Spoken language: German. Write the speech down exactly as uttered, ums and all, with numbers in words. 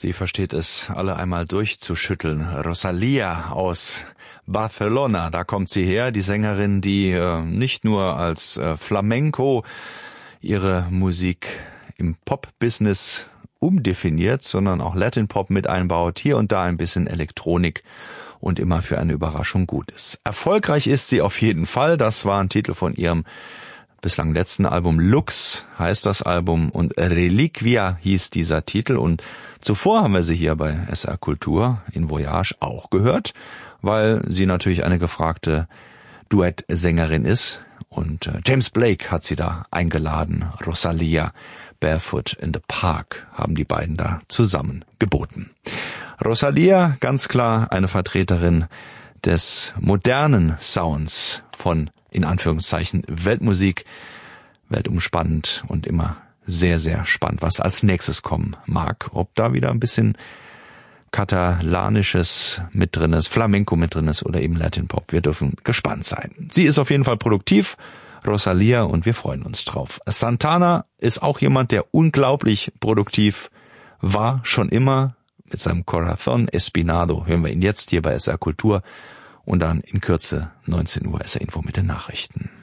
Sie versteht es, alle einmal durchzuschütteln. Rosalía aus Barcelona, da kommt sie her, die Sängerin, die äh, nicht nur als äh, Flamenco ihre Musik im Pop-Business umdefiniert, sondern auch Latin-Pop mit einbaut, hier und da ein bisschen Elektronik und immer für eine Überraschung gut ist. Erfolgreich ist sie auf jeden Fall, das war ein Titel von ihrem bislang letzten Album. Lux heißt das Album und Reliquia hieß dieser Titel, und zuvor haben wir sie hier bei S R Kultur in Voyage auch gehört, weil sie natürlich eine gefragte Duettsängerin ist, und James Blake hat sie da eingeladen. Rosalía, Barefoot in the Park haben die beiden da zusammen geboten. Rosalía, ganz klar eine Vertreterin des modernen Sounds von, in Anführungszeichen, Weltmusik, weltumspannend und immer sehr, sehr spannend, was als nächstes kommen mag. Ob da wieder ein bisschen Katalanisches mit drin ist, Flamenco mit drin ist oder eben Latin Pop. Wir dürfen gespannt sein. Sie ist auf jeden Fall produktiv, Rosalía, und wir freuen uns drauf. Santana ist auch jemand, der unglaublich produktiv war, schon immer. Mit seinem Corazón Espinado hören wir ihn jetzt hier bei S R Kultur und dann in Kürze neunzehn Uhr S R Info mit den Nachrichten.